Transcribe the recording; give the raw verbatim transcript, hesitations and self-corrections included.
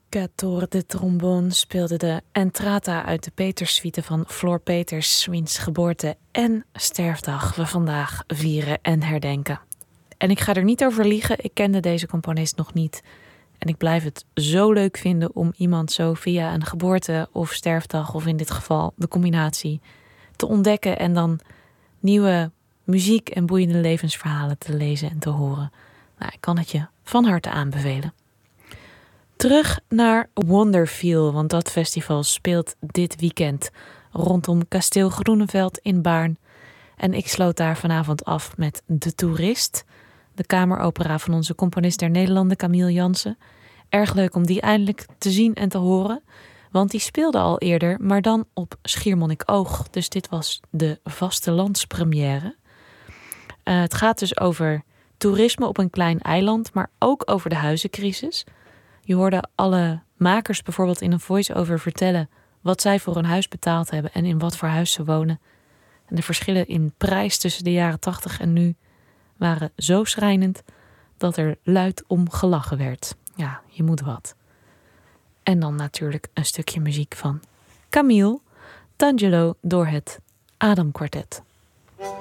Cator de trombone speelde de entrata uit de Peterssuite van Floor Peters, wiens geboorte en sterfdag we vandaag vieren en herdenken. En ik ga er niet over liegen, ik kende deze componist nog niet. En ik blijf het zo leuk vinden om iemand zo via een geboorte of sterfdag, of in dit geval de combinatie, te ontdekken en dan nieuwe muziek en boeiende levensverhalen te lezen en te horen. Nou, ik kan het je van harte aanbevelen. Terug naar Wonderfeel, want dat festival speelt dit weekend rondom Kasteel Groeneveld in Baarn. En ik sloot daar vanavond af met De Toerist, de kameropera van onze componist der Nederlanden, Camille Jansen. Erg leuk om die eindelijk te zien en te horen, want die speelde al eerder, maar dan op Schiermonnikoog. Dus dit was de vastelandspremière. Uh, het gaat dus over toerisme op een klein eiland, maar ook over de huizencrisis. Je hoorde alle makers bijvoorbeeld in een voice-over vertellen wat zij voor een huis betaald hebben en in wat voor huis ze wonen. En de verschillen in prijs tussen de jaren tachtig en nu waren zo schrijnend dat er luid om gelachen werd. Ja, je moet wat. En dan natuurlijk een stukje muziek van Camille, D'Angelo door het Adam Quartet.